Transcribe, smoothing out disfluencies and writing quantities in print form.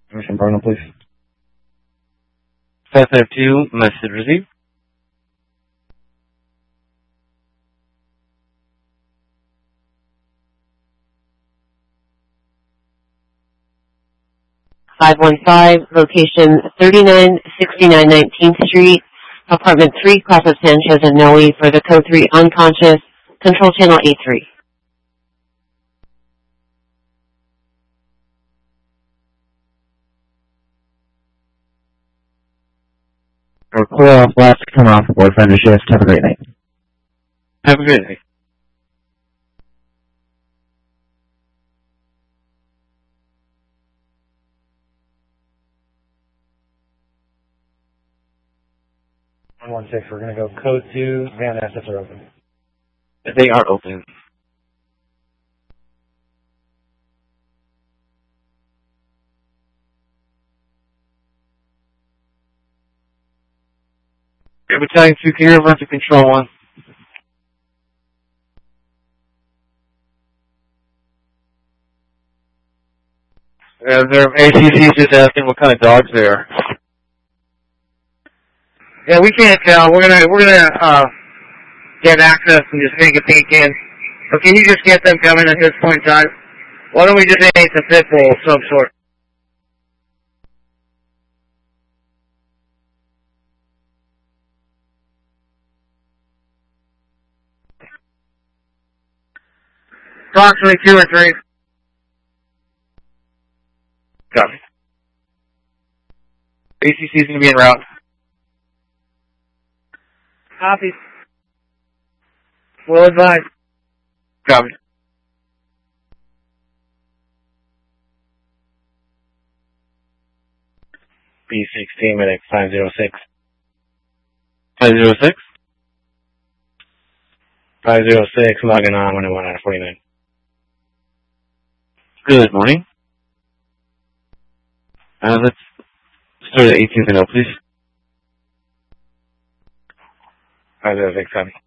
Mission Barnum, please. 552, message received. Location 3969 19th Street, Apartment 3, Class of Sanchez and Noe for the Code 3 unconscious, Control Channel A3. Or clear off last, come off board, find your shift. Have a great night. Have a great night. We're going to go Code 2, van assets are open. They are open. Battalion 2, can you revert to Control 1? Their ACC's just asking what kind of dogs they are. Yeah, we can't tell. We're gonna get access and just take a peek in. Or can you just get them coming at this point in time? Why don't we just say it's a pit bull of some sort? Approximately 2 or 3. Copy. ACC's going to be en route. Copy. Well advised. Copy. B16 minute 506. 506? 506, logging on when I went out of 49. Good morning. Let's start at 18th and 0, please. 506, copy.